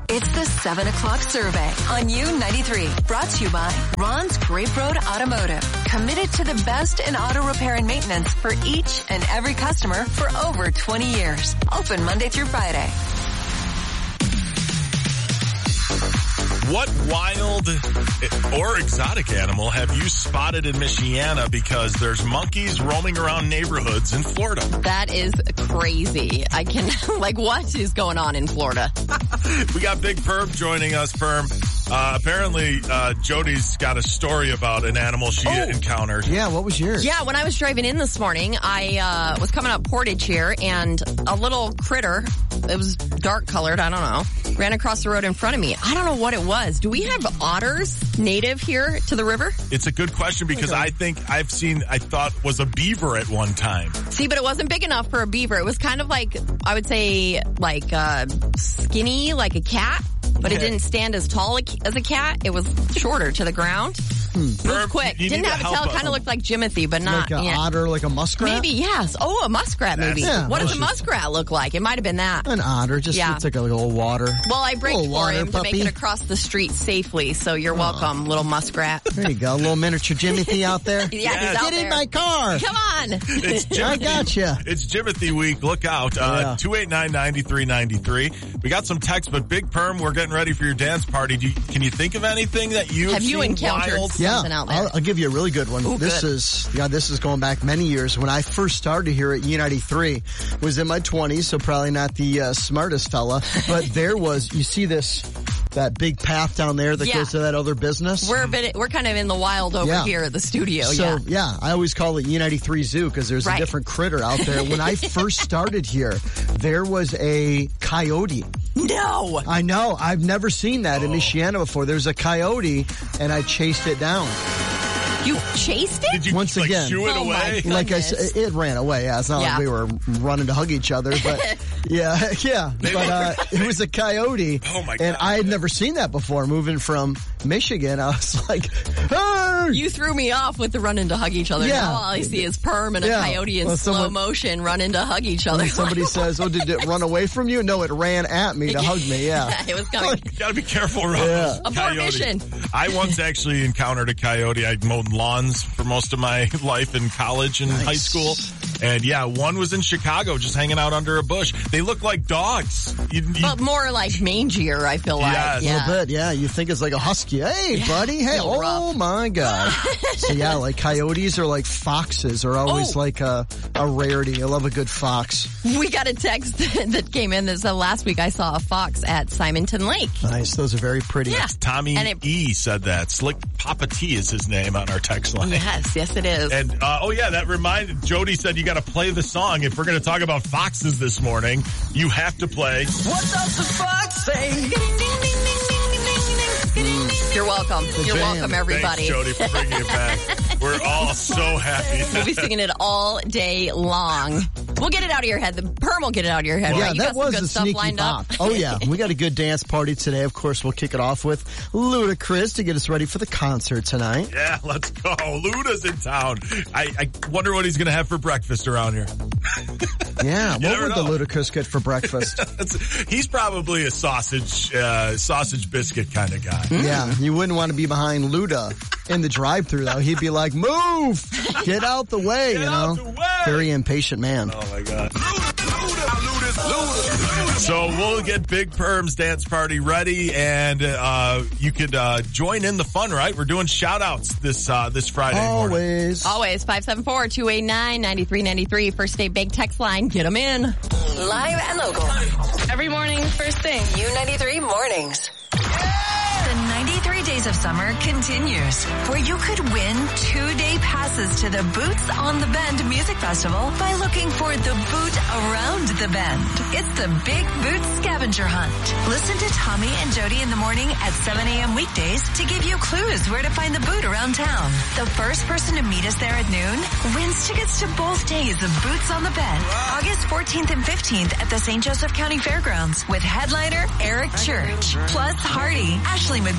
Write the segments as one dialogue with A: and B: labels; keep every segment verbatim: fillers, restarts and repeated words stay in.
A: It's the seven o'clock survey on U ninety-three. Brought to you by Ron's Grape Road Automotive. Committed to the best in auto repair and maintenance for each and every customer for over twenty years. Open Monday through Friday.
B: What wild or exotic animal have you spotted in Michiana because there's monkeys roaming around neighborhoods in Florida?
C: That is crazy. I can, like, what is going on in Florida?
B: We got Big Perm joining us, Perm. Uh, apparently, uh, Jody's got a story about an animal she oh. encountered.
D: Yeah, what was yours?
C: Yeah, when I was driving in this morning, I uh, was coming up Portage here, and a little critter, it was dark colored, I don't know, ran across the road in front of me. I don't know what it was. Do we have otters native here to the river?
B: It's a good question because I think I've seen, I thought was a beaver at one time.
C: See, but it wasn't big enough for a beaver. It was kind of like, I would say, like uh, skinny, like a cat. But it didn't stand as tall as a cat. It was shorter to the ground. Hmm. Moved quick. Didn't have a tail. It kind of looked like Jimothy, but not.
D: Like an
C: yeah.
D: otter, like a muskrat?
C: Maybe, yes. Oh, a muskrat, maybe.
D: Yeah,
C: what does a muskrat look like? It might have been that.
D: An otter. Just
C: yeah.
D: looks like a little water.
C: Well, I braked for
D: water,
C: him
D: puppy.
C: to make it across the street safely, so you're oh. welcome, little muskrat.
D: There you go. A little miniature Jimothy out there.
C: yeah, yes. he's out
D: Get
C: there.
D: in my car.
C: Come on.
B: It's Jimothy.
D: I gotcha.
B: It's Jimothy week. Look out. Uh,
D: yeah.
B: two eight nine, nine three nine three. We got some text, but Big Perm, we're getting ready for your dance party. Do you, can you think of anything that you've
C: have you
B: seen
C: encountered
B: wild?
C: something
D: yeah,
C: out there?
D: I'll, I'll give you a really good one.
C: Ooh,
D: this
C: good.
D: is yeah, this is going back many years. When I first started here at U ninety-three, was in my twenties, so probably not the uh, smartest fella. But there was, you see this, that big path down there that
C: yeah.
D: goes to that other business.
C: We're a bit, we're kind of in the wild over
D: yeah.
C: here at the studio.
D: So
C: yeah,
D: yeah, I always call it U ninety-three Zoo because there's
C: right.
D: a different critter out there. When I first started here, there was a coyote.
C: No,
D: I know. I've never seen that oh. in Michiana before. There's a coyote, and I chased it down.
C: You chased it?
B: Did you
D: Once
B: like,
D: again,
B: shoo it
C: oh
B: away?
D: Like I said, it ran away. Yeah, it's not
C: yeah.
D: like we were running to hug each other, but yeah, yeah. But uh, it was a coyote.
B: Oh my God.
D: And I had never seen that before. Moving from Michigan, I was like, hey!
C: You threw me off with the running to hug each other.
D: Yeah.
C: Now all I see is Perm and a
D: Yeah.
C: coyote in
D: Well,
C: slow
D: someone,
C: motion running to hug each other.
D: When somebody says, "Oh, did it run away from you?" No, it ran at me to hug me. Yeah,
C: yeah it was coming.
B: You gotta be careful around
D: Yeah.
B: those
C: Abort
B: coyotes.
C: mission.
B: I once actually encountered a coyote. I mowed lawns for most of my life in college and
D: Nice.
B: high school. And yeah, one was in Chicago just hanging out under a bush. They look like dogs. You, you,
C: But more like mangier, I feel like.
B: Yes.
D: a
C: Yeah.
D: little bit. Yeah, you think it's like a husky. Hey, buddy. Hey,
C: Feel
D: oh
C: rough.
D: my God. So yeah, like coyotes or like foxes are always
C: Oh.
D: like a, a rarity. I love a good fox.
C: We got a text that came in that said last week I saw a fox at Simonton Lake.
D: Nice. Those are very pretty.
C: Yeah.
B: Tommy
C: And it-
B: E said that. Slick Papa T is his name on our text line.
C: Yes, yes it is.
B: And, uh, oh yeah, that reminded, Jody said you gotta play the song. If we're gonna talk about foxes this morning, you have to play.
E: What does the fox say?
C: You're welcome. You're
D: jam.
C: welcome, everybody.
B: Thanks, Jody, for bringing it back. We're all so happy.
C: We'll be singing it all day long. We'll get it out of your head. The Perm will get it out of your head.
D: Yeah,
C: right? You
D: that
C: got some
D: was
C: good
D: a
C: stuff
D: sneaky
C: lined
D: pop.
C: up.
D: Oh yeah, we got a good dance party today. Of course, we'll kick it off with Ludacris to get us ready for the concert tonight.
B: Yeah, let's go. Luda's in town. I, I wonder what he's going to have for breakfast around here.
D: Yeah, what
B: never
D: would
B: know.
D: the Ludacris get for breakfast?
B: He's probably a sausage, uh, sausage biscuit kind of guy.
D: Yeah, you wouldn't want to be behind Luda in the drive-thru though. He'd be like, "Move, get out the way,"
B: Get
D: you know.
B: out the way.
D: Very impatient man.
B: Oh my God. So we'll get Big Perm's dance party ready, and uh, you could uh, join in the fun, right? We're doing shout-outs this uh, this Friday morning.
D: Always.
C: Always, five seven four, two eight nine, nine three nine three. First State Big text line. Get them in.
A: Live and local.
F: Every morning, first thing.
A: U ninety-three mornings. The ninety-three Days of Summer continues, where you could win two-day passes to the Boots on the Bend Music Festival by looking for the boot around the bend. It's the Big Boot Scavenger Hunt. Listen to Tommy and Jody in the morning at seven a.m. weekdays to give you clues where to find the boot around town. The first person to meet us there at noon wins tickets to both days of Boots on the Bend, August fourteenth and fifteenth at the Saint Joseph County Fairgrounds with headliner Eric Church, plus Hardy, Ashley McBride,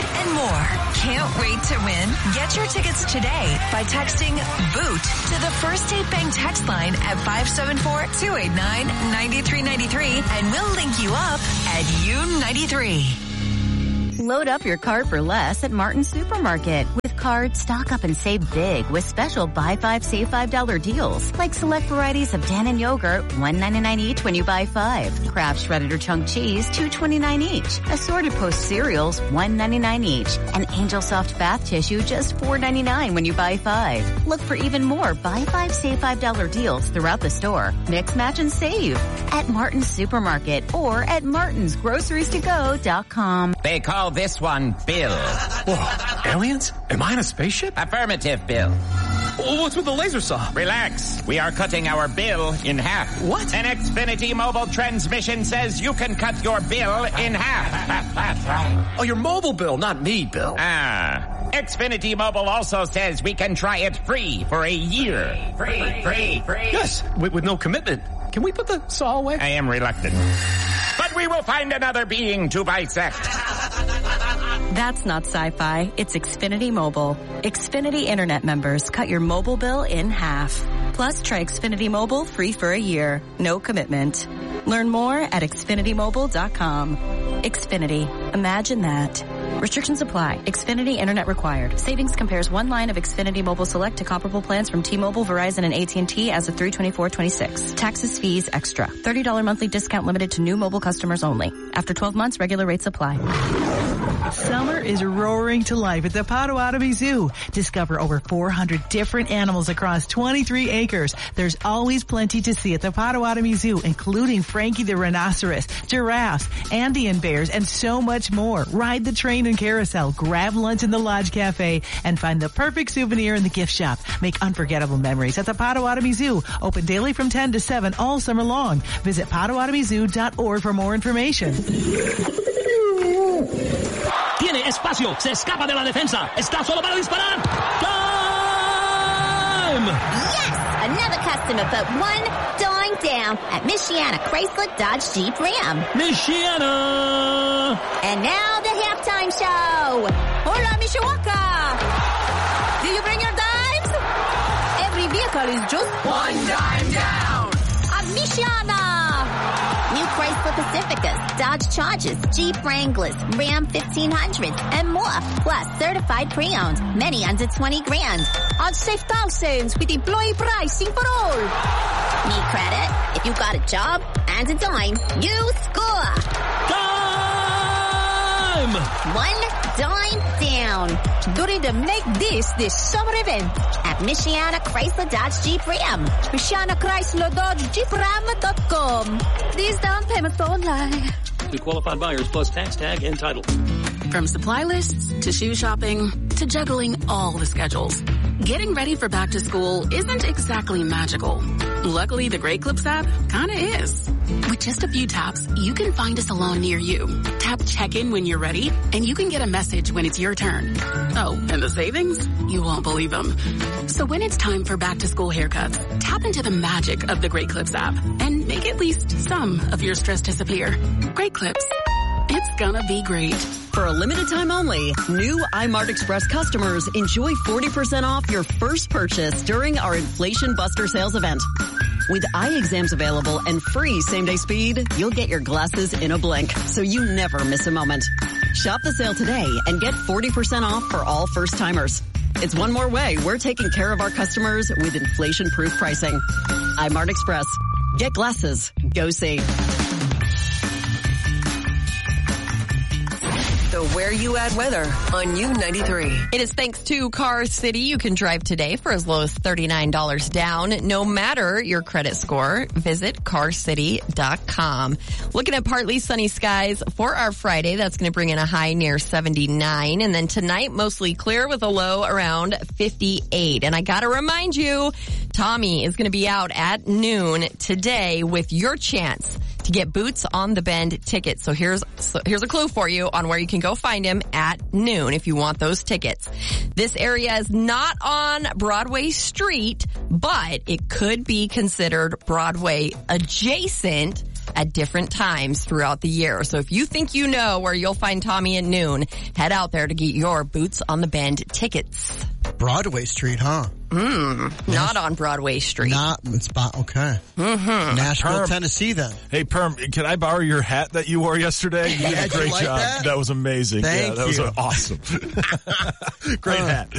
A: and more. Can't wait to win? Get your tickets today by texting BOOT to the First State Bank text line at five seven four, two eight nine, nine three nine three, and we'll link you up at U ninety-three.
G: Load up your cart for less at Martin's Supermarket. With cards, stock up and save big with special buy five, save five dollar deals. Like select varieties of Dannon yogurt, one ninety-nine each when you buy five. Kraft shredded or chunk cheese, two twenty-nine each. Assorted Post cereals, one ninety-nine each. And Angel Soft bath tissue, just four ninety-nine when you buy five. Look for even more buy five, save five dollar deals throughout the store. Mix, match, and save at Martin's Supermarket or at martins groceries to go dot com.
H: They call this one Bill.
I: Whoa, aliens? Am I in a spaceship?
H: Affirmative, Bill.
I: Well, what's with the laser saw?
H: Relax. We are cutting our bill in half.
I: What?
H: An Xfinity mobile transmission says you can cut your bill in half.
I: Oh, your mobile bill, not me, Bill.
H: Ah. Xfinity Mobile also says we can try it free for a year. Free, free, free.
I: Yes, with, with no commitment. Can we put the saw away?
H: I am reluctant. But we will find another being to bisect.
J: That's not sci-fi. It's Xfinity Mobile. Xfinity Internet members cut your mobile bill in half. Plus, try Xfinity Mobile free for a year. No commitment. Learn more at Xfinity Mobile dot com. Xfinity. Imagine that. Restrictions apply. Xfinity Internet required. Savings compares one line of Xfinity Mobile Select to comparable plans from T-Mobile, Verizon, and A T and T as of three twenty-four twenty-six. Taxes, fees, extra. thirty dollars monthly discount limited to new mobile customers only. After twelve months, regular rates apply.
K: Summer is roaring to life at the Potawatomi Zoo. Discover over four hundred different animals across twenty-three acres. There's always plenty to see at the Potawatomi Zoo, including Frankie the rhinoceros, giraffes, Andean bears, and so much more. Ride the train and carousel, grab lunch in the Lodge Cafe, and find the perfect souvenir in the gift shop. Make unforgettable memories at the Potawatomi Zoo. Open daily from ten to seven all summer long. Visit potawatomi zoo dot org for more information.
L: Tiene espacio, se escapa de la defensa, está solo para disparar. Time!
M: Yes! Another customer put one dime down at Michiana Chrysler Dodge Jeep Ram.
L: Michiana!
M: And now the halftime show. Hola, Mishawaka! Did you bring your dimes? Every vehicle is just one dime down at Michiana. New Chrysler Pacificas, Dodge Chargers, Jeep Wranglers, Ram fifteen hundreds, and more. Plus certified pre-owned, many under twenty grand. On safe thousands with employee pricing for all. Need credit? If you got a job and a dime, you score.
L: Time!
M: One dime down. During the Make This This Summer event at Michiana Chrysler Dodge Jeep Ram. Michiana Chrysler Dodge Jeep Ram dot com. These down payments only.
L: To qualified buyers plus tax tag and title.
N: From supply lists to shoe shopping to juggling all the schedules, getting ready for back to school isn't exactly magical. Luckily, the Great Clips app kinda is. With just a few taps, you can find a salon near you. Tap check-in when you're ready, and you can get a message when it's your turn. Oh, and the savings? You won't believe them. So when it's time for back-to-school haircuts, tap into the magic of the Great Clips app and make at least some of your stress disappear. Great Clips. It's gonna be great.
O: For a limited time only, new iMart Express customers enjoy forty percent off your first purchase during our Inflation Buster sales event. With eye exams available and free same-day speed, you'll get your glasses in a blink, so you never miss a moment. Shop the sale today and get forty percent off for all first-timers. It's one more way we're taking care of our customers with inflation-proof pricing. iMart Express. Get glasses. Go see.
A: The Where You At weather on U ninety-three.
C: It is thanks to Car City. You can drive today for as low as thirty-nine dollars down, no matter your credit score. Visit car city dot com. Looking at partly sunny skies for our Friday. That's going to bring in a high near seventy-nine. And then tonight, mostly clear with a low around fifty-eight. And I got to remind you, Tommy is going to be out at noon today with your chance to get Boots on the Bend tickets. So here's so here's a clue for you on where you can go find him at noon if you want those tickets. This area is not on Broadway Street, but it could be considered Broadway adjacent. at different times throughout the year. So if you think you know where you'll find Tommy at noon, head out there to get your Boots on the Bend tickets.
D: Broadway Street, huh?
C: Mm, not on Broadway Street.
D: Not, it's, okay.
C: Mm-hmm.
D: Nashville,
B: Perm.
D: Tennessee then.
B: Hey, Perm, can I borrow your hat that you wore yesterday? You
D: Yeah,
B: did a great
D: you like
B: job.
D: That?
B: That was amazing.
D: Thank
B: yeah, that
D: you.
B: was awesome. Great
D: uh,
B: hat.